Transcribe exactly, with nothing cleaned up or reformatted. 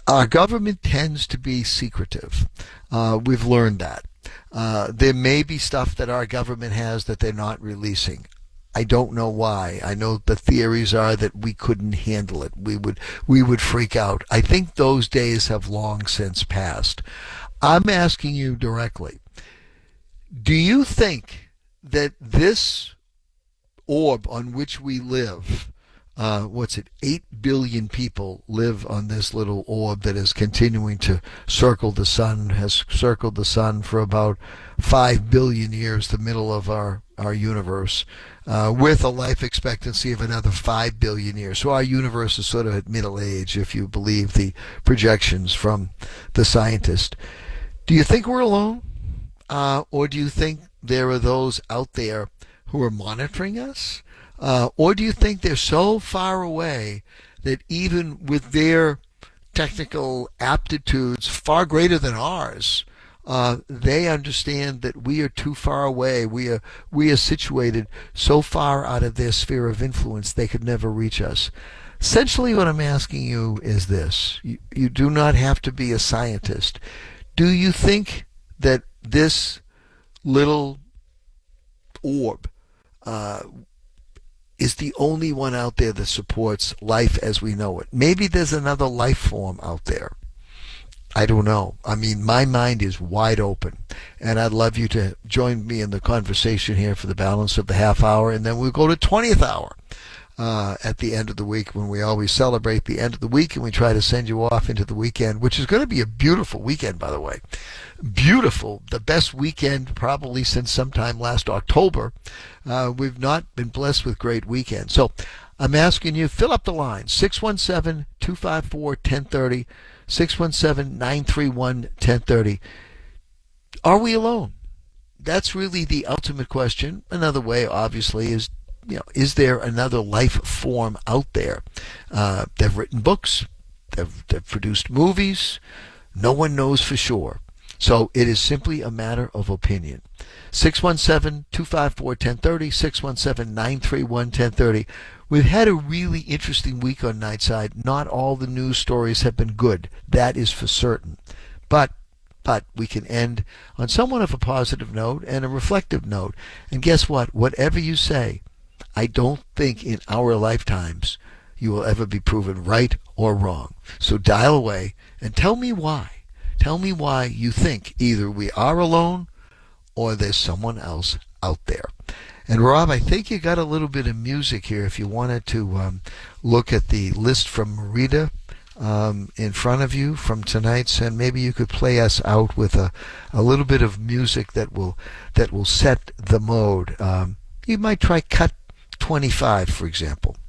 Our government tends to be secretive. Uh, we've learned that. Uh, there may be stuff that our government has that they're not releasing. I don't know why. I know the theories are that we couldn't handle it. We would we would freak out. I think those days have long since passed. I'm asking you directly. Do you think that this orb on which we live, uh, what's it, eight billion people live on this little orb that is continuing to circle the sun, has circled the sun for about five billion years, the middle of our, our universe, uh, with a life expectancy of another five billion years. So our universe is sort of at middle age, if you believe the projections from the scientist. Do you think we're alone? Uh, or do you think there are those out there who are monitoring us? Uh, or do you think they're so far away that even with their technical aptitudes far greater than ours, uh, they understand that we are too far away. We are we are situated so far out of their sphere of influence they could never reach us. Essentially, what I'm asking you is this: you, you do not have to be a scientist. Do you think that this little orb uh, is the only one out there that supports life as we know it? Maybe there's another life form out there. I don't know. I mean, my mind is wide open, and I'd love you to join me in the conversation here for the balance of the half hour, and then we'll go to twentieth hour uh, at the end of the week, when we always celebrate the end of the week, and we try to send you off into the weekend, which is going to be a beautiful weekend, by the way. Beautiful. The best weekend probably since sometime last October. Uh, we've not been blessed with great weekends. So I'm asking you, fill up the line, six one seven, two five four, one zero three zero, six one seven, nine three one, one zero three zero. Are we alone? That's really the ultimate question. Another way, obviously, is, you know, is there another life form out there? Uh, they've written books. They've, they've produced movies. No one knows for sure. So it is simply a matter of opinion. six one seven, two five four, one zero three zero, six one seven, nine three one, one zero three zero. We've had a really interesting week on Nightside. Not all the news stories have been good. That is for certain. But but we can end on somewhat of a positive note and a reflective note. And guess what? Whatever you say, I don't think in our lifetimes you will ever be proven right or wrong. So dial away and tell me why. Tell me why you think either we are alone or there's someone else out there. And Rob, I think you got a little bit of music here if you wanted to um, look at the list from Marita um, in front of you from tonight's, and maybe you could play us out with a, a little bit of music that will that will set the mode. Um, you might try cut twenty-five, for example.